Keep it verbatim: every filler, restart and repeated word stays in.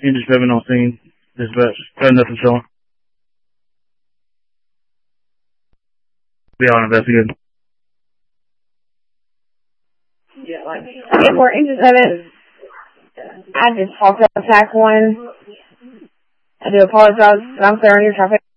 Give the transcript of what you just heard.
Engine seven on scene. Dispatch. Got nothing showing. Be on investigating. Yeah, like, if we're Engine seven, I just talked up attack one. I do apologize. I'm clearing your traffic.